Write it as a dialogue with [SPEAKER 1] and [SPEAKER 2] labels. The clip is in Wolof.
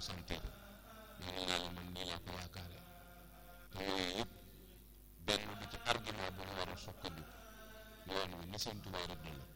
[SPEAKER 1] sentir mais nee naa la man nii laa ko yaakaare te yooyu yëpp benn du ci argument bu ñu war a sukkandiku yoon wi ni Sëñ Tuubaa rëdd la